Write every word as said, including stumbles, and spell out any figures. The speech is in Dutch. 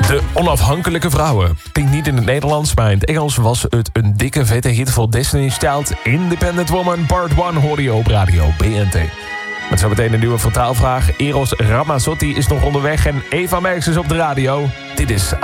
De onafhankelijke vrouwen. Klinkt niet in het Nederlands, maar in het Engels was het een dikke vette hit voor Destiny's Child. Independent Woman Part één hoorde je op radio B N T. Met zo meteen een nieuwe vertaalvraag. Eros Ramazzotti is nog onderweg en Eva Merks is op de radio. Dit is